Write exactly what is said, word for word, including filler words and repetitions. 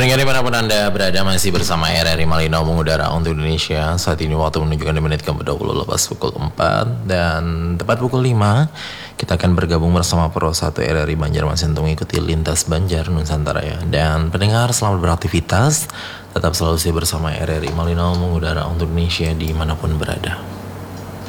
Pendengar dimanapun Anda berada, masih bersama R R I Malino mengudara untuk Indonesia. Saat ini waktu menunjukkan di menit ke dua puluh lepas pukul empat. Dan tepat pukul lima kita akan bergabung bersama Pro satu R R I Banjarmasin untuk mengikuti Lintas Banjar Nusantara ya. Dan pendengar, selamat beraktivitas. Tetap selalu stay bersama R R I Malino mengudara untuk Indonesia dimanapun berada.